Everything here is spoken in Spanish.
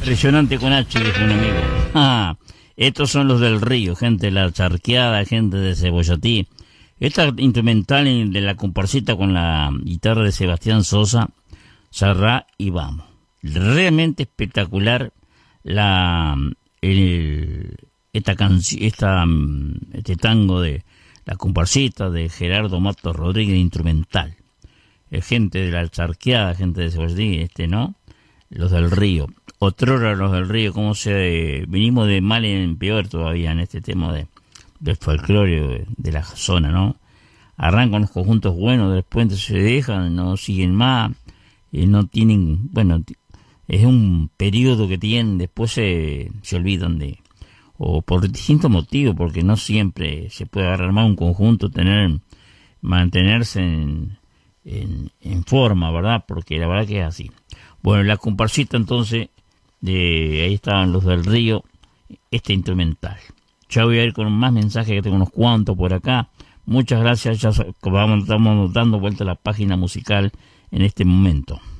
Impresionante con H, dijo un amigo. Ah, estos son los del Río, gente de la Charqueada, gente de Cebollatí. Esta instrumental de la comparsita con la guitarra de Sebastián Sosa, Sarrá y Vamos. Realmente espectacular este tango de la comparsita de Gerardo Matos Rodríguez instrumental. Gente de la Charqueada, gente de Cebollatí, ¿no? Los del Río. Otrora los del Río, venimos de mal en peor todavía en este tema del folclore de la zona, ¿no? Arrancan los conjuntos buenos, después se dejan, no siguen más, no tienen, bueno, es un periodo que tienen, después se olvidan o por distintos motivos, porque no siempre se puede agarrar más un conjunto, mantenerse en forma, ¿verdad? Porque la verdad que es así. Bueno, la comparsita entonces, ahí estaban los del Río, instrumental. Ya voy a ir con más mensajes, que tengo unos cuantos por acá. Muchas gracias, estamos dando vuelta a la página musical en este momento.